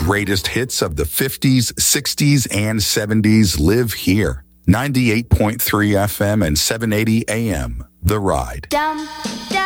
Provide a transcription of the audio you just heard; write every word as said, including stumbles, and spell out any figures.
greatest hits of the fifties, sixties, and seventies live here. ninety-eight point three F M and seven eighty A M, The Ride. Dum, dum.